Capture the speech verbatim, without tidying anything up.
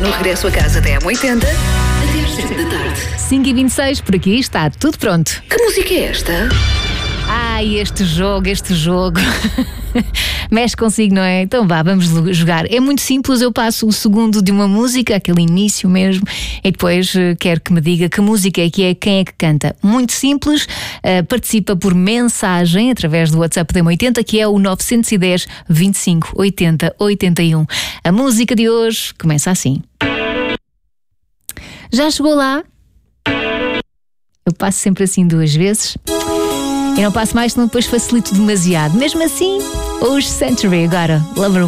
no regresso a casa da M oitenta, até às sete da tarde. cinco e vinte e seis, por aqui está tudo pronto. Que música é esta? Ai, este jogo, este jogo. Mexe consigo, não é? Então vá, vamos jogar. É muito simples, eu passo o segundo de uma música, aquele início mesmo, e depois uh, quero que me diga que música é que é, quem é que canta. Muito simples, uh, participa por mensagem através do WhatsApp da M oitenta, que é o nove um zero, vinte e cinco, oitenta, oitenta e um. A música de hoje começa assim. Já chegou lá? Eu passo sempre assim duas vezes. Eu não passo mais, senão depois facilito demasiado. Mesmo assim, hoje Century agora, Lover